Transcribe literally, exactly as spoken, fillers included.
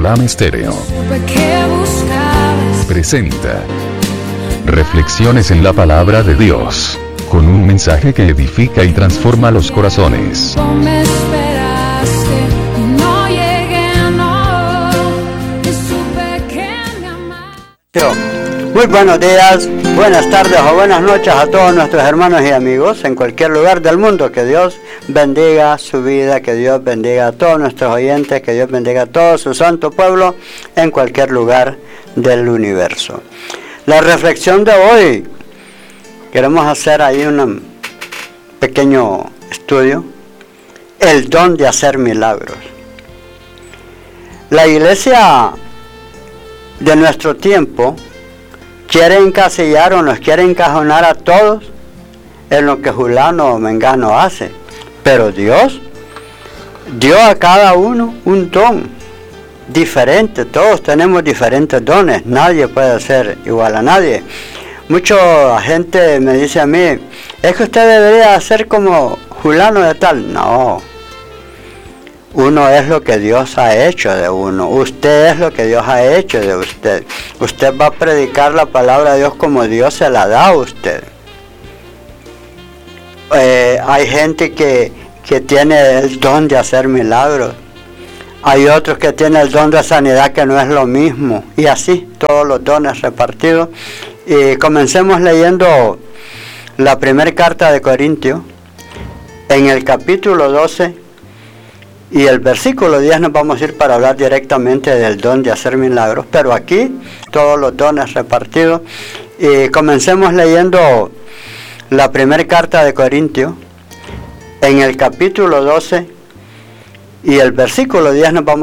Abraham Estéreo presenta Reflexiones en la Palabra de Dios, con un mensaje que edifica y transforma los corazones. Muy buenos días, buenas tardes o buenas noches a todos nuestros hermanos y amigos en cualquier lugar del mundo. Que Dios bendiga su vida, que Dios bendiga a todos nuestros oyentes, que Dios bendiga a todo su santo pueblo en cualquier lugar del universo. La reflexión de hoy, queremos hacer ahí un pequeño estudio, el don de hacer milagros. La iglesia de nuestro tiempo quiere encasillar o nos quiere encajonar a todos en lo que fulano o mengano hace, pero Dios dio a cada uno un don diferente. Todos tenemos diferentes dones, nadie puede ser igual a nadie. Mucha gente me dice a mí, es que usted debería hacer como fulano de tal. No, uno es lo que Dios ha hecho de uno, usted es lo que Dios ha hecho de usted. Usted va a predicar la palabra de Dios como Dios se la da a usted. Eh, hay gente que, que tiene el don de hacer milagros, hay otros que tienen el don de sanidad, que no es lo mismo, y así todos los dones repartidos. Y comencemos leyendo la primera carta de Corintios, en el capítulo doce y el versículo diez nos vamos a ir para hablar directamente del don de hacer milagros, pero aquí todos los dones repartidos. Y comencemos leyendo la primera carta de Corintios, en el capítulo doce y el versículo diez nos vamos